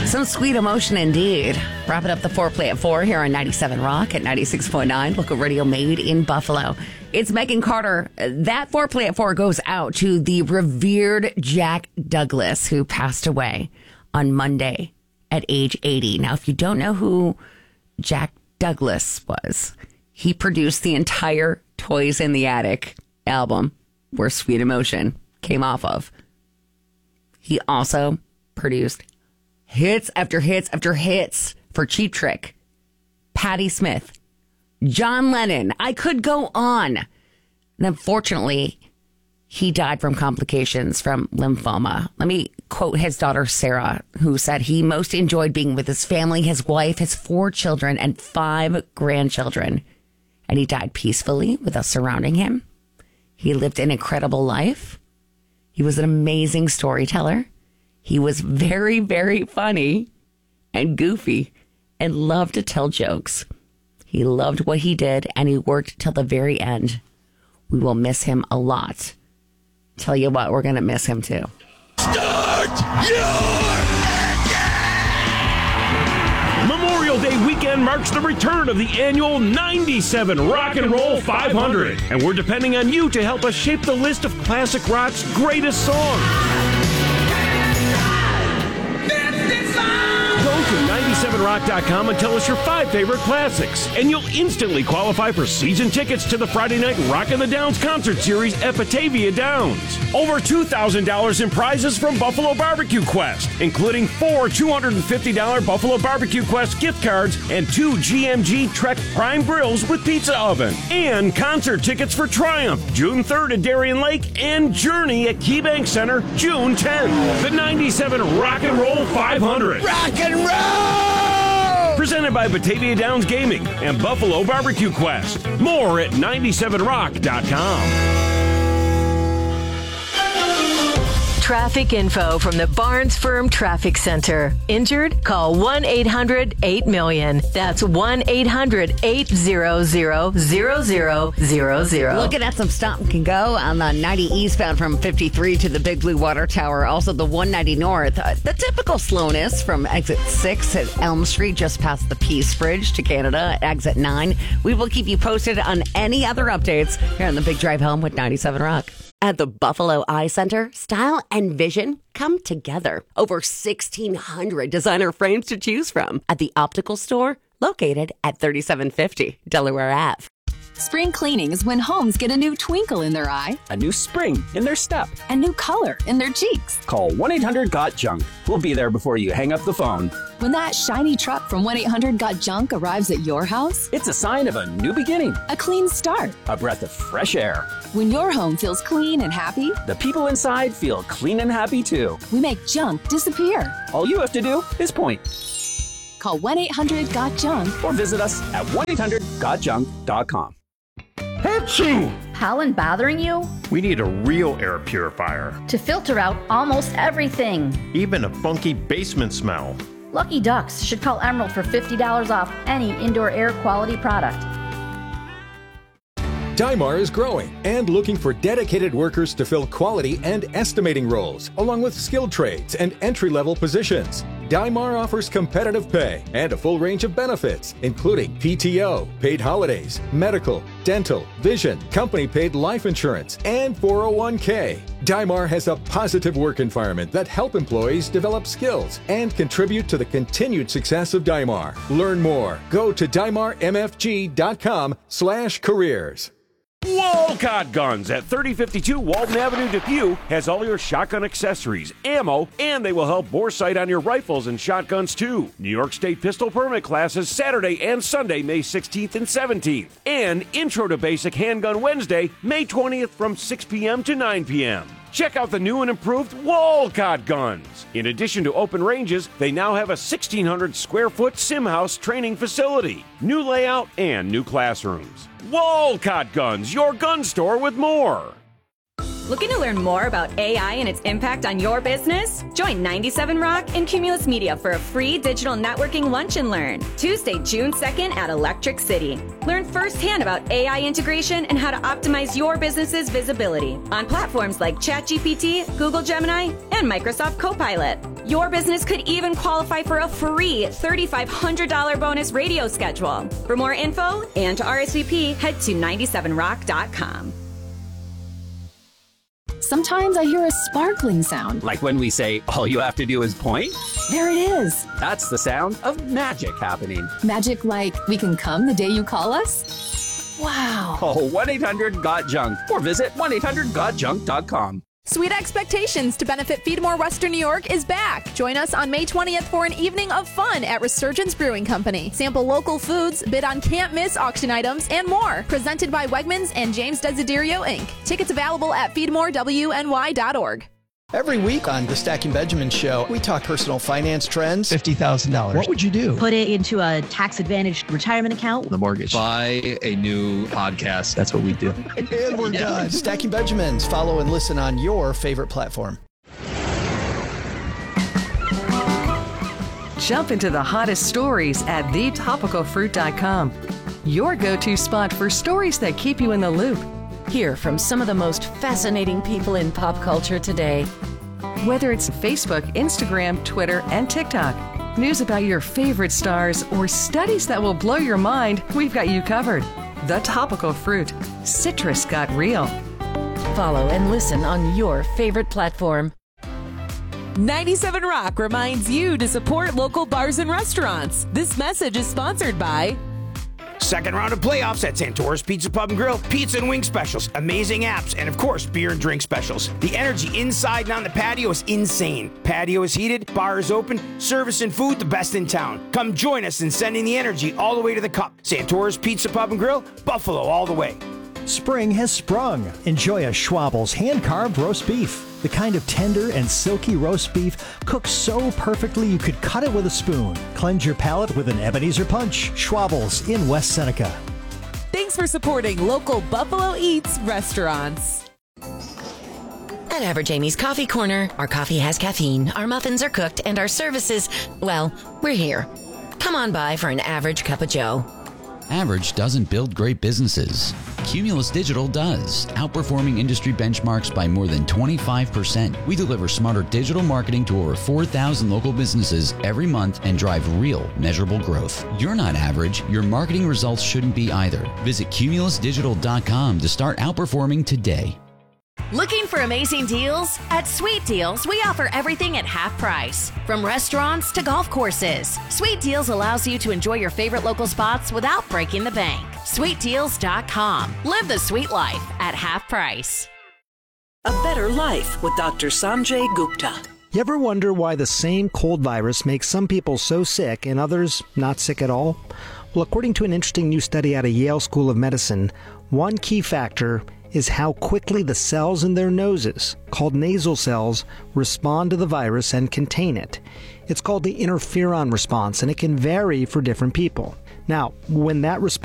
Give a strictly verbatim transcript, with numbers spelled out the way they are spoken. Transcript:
Some sweet emotion indeed. Wrapping up the foreplay at four here on ninety-seven Rock at ninety-six point nine. Local radio made in Buffalo. It's Megan Carter. That foreplay at four goes out to the revered Jack Douglas, who passed away on Monday at age eighty. Now, if you don't know who Jack Douglas was, he produced the entire Toys in the Attic album where Sweet Emotion came off of. He also produced hits after hits after hits for Cheap Trick, Patti Smith, John Lennon. I could go on. And unfortunately, he died from complications from lymphoma. Let me quote his daughter, Sarah, who said he most enjoyed being with his family, his wife, his four children, and five grandchildren. And he died peacefully with us surrounding him. He lived an incredible life. He was an amazing storyteller. He was very, very funny and goofy and loved to tell jokes. He loved what he did, and he worked till the very end. We will miss him a lot. Tell you what, we're going to miss him too. Start your Memorial Day weekend marks the return of the annual ninety-seven Rock and Roll five hundred. And we're depending on you to help us shape the list of classic rock's greatest songs. Go to ninety-seven rock dot com and tell us your five favorite classics, and you'll instantly qualify for season tickets to the Friday night Rockin' the Downs concert series at Batavia Downs. Over two thousand dollars in prizes from Buffalo Barbecue Quest, including four two hundred fifty dollars Buffalo Barbecue Quest gift cards and two G M G Trek Prime Grills with pizza oven. And concert tickets for Triumph, June third at Darien Lake, and Journey at KeyBank Center, June tenth. The ninety-seven Rock and Roll five hundred. rock and roll! Presented by Batavia Downs Gaming and Buffalo Barbecue Quest. More at ninety-seven rock dot com. Traffic info from the Barnes Firm Traffic Center. Injured? Call one eight hundred eight million. That's one eight hundred eight hundred zero zero zero zero. Looking at some stop and can go on the ninety eastbound from fifty-three to the Big Blue Water Tower. Also the one ninety north. Uh, the typical slowness from exit six at Elm Street just past the Peace Bridge to Canada at exit nine. We will keep you posted on any other updates here on the Big Drive Home with ninety-seven Rock. At the Buffalo Eye Center, style and vision come together. Over sixteen hundred designer frames to choose from at the optical store located at thirty-seven fifty Delaware Ave. Spring cleaning is when homes get a new twinkle in their eye, a new spring in their step, a new color in their cheeks. Call one eight hundred got junk. We'll be there before you hang up the phone. When that shiny truck from one eight hundred got junk arrives at your house, it's a sign of a new beginning, a clean start, a breath of fresh air. When your home feels clean and happy, the people inside feel clean and happy too. We make junk disappear. All you have to do is point. Call one eight hundred got junk or visit us at one eight hundred got junk dot com. Achoo! Pollen bothering you? We need a real air purifier to filter out almost everything, even a funky basement smell. Lucky Ducks should call Emerald for fifty dollars off any indoor air quality product. Dymar is growing and looking for dedicated workers to fill quality and estimating roles, along with skilled trades and entry-level positions. Dymar offers competitive pay and a full range of benefits, including P T O, paid holidays, medical, dental, vision, company-paid life insurance, and four oh one k. Dymar has a positive work environment that help employees develop skills and contribute to the continued success of Dymar. Learn more. Go to dymar m f g dot com slash careers. Walcott Guns at thirty fifty-two Walton Avenue, Depew has all your shotgun accessories, ammo, and they will help bore sight on your rifles and shotguns too. New York State pistol permit classes Saturday and Sunday, May sixteenth and seventeenth. And Intro to Basic Handgun Wednesday, May twentieth from six p.m. to nine p.m. Check out the new and improved Walcott Guns. In addition to open ranges, they now have a sixteen hundred square foot sim house training facility, new layout, and new classrooms. Walcott Guns, your gun store with more. Looking to learn more about A I and its impact on your business? Join ninety-seven Rock and Cumulus Media for a free digital networking lunch and learn. Tuesday, June second at Electric City. Learn firsthand about A I integration and how to optimize your business's visibility on platforms like ChatGPT, Google Gemini, and Microsoft Copilot. Your business could even qualify for a free three thousand five hundred dollars bonus radio schedule. For more info and to R S V P, head to ninety-seven rock dot com. Sometimes I hear a sparkling sound. Like when we say, all you have to do is point? There it is. That's the sound of magic happening. Magic like we can come the day you call us? Wow. Call one eight hundred got junk or visit one eight hundred got junk dot com. Sweet Expectations to benefit Feed More Western New York is back. Join us on May twentieth for an evening of fun at Resurgence Brewing Company. Sample local foods, bid on can't-miss auction items, and more. Presented by Wegmans and James Desiderio, Incorporated. Tickets available at feed more w n y dot org. Every week on the Stacking Benjamin Show, we talk personal finance trends. fifty thousand dollars. What would you do? Put it into a tax-advantaged retirement account. The mortgage. Buy a new podcast. That's what we do. And we're yeah. done. Stacking Benjamins. Follow and listen on your favorite platform. Jump into the hottest stories at the topical fruit dot com. Your go-to spot for stories that keep you in the loop. Hear from some of the most fascinating people in pop culture today. Whether it's Facebook, Instagram, Twitter, and TikTok, news about your favorite stars, or studies that will blow your mind, we've got you covered. The Topical Fruit. Citrus got real. Follow and listen on your favorite platform. ninety-seven Rock reminds you to support local bars and restaurants. This message is sponsored by Second round of playoffs at Santora's Pizza Pub and Grill. Pizza and wing specials, amazing apps, and of course, beer and drink specials. The energy inside and on the patio is insane. Patio is heated, bar is open, service and food the best in town. Come join us in sending the energy all the way to the cup. Santora's Pizza Pub and Grill, Buffalo all the way. Spring has sprung. Enjoy a Schwabel's hand-carved roast beef. The kind of tender and silky roast beef cooked so perfectly you could cut it with a spoon. Cleanse your palate with an Ebenezer Punch. Schwabel's in West Seneca. Thanks for supporting local Buffalo Eats restaurants. At Average Amy's Coffee Corner, our coffee has caffeine, our muffins are cooked, and our services, well, we're here. Come on by for an average cup of joe. Average doesn't build great businesses. Cumulus Digital does, outperforming industry benchmarks by more than twenty-five percent. We deliver smarter digital marketing to over four thousand local businesses every month and drive real, measurable growth. You're not average. Your marketing results shouldn't be either. Visit cumulus digital dot com to start outperforming today. Looking for amazing deals? At Sweet Deals, we offer everything at half price. From restaurants to golf courses, Sweet Deals allows you to enjoy your favorite local spots without breaking the bank. sweet deals dot com. Live the sweet life at half price. A better life with Doctor Sanjay Gupta. You ever wonder why the same cold virus makes some people so sick and others not sick at all? Well, according to an interesting new study out of Yale School of Medicine, one key factor is how quickly the cells in their noses, called nasal cells, respond to the virus and contain it. It's called the interferon response, and it can vary for different people. Now, when that response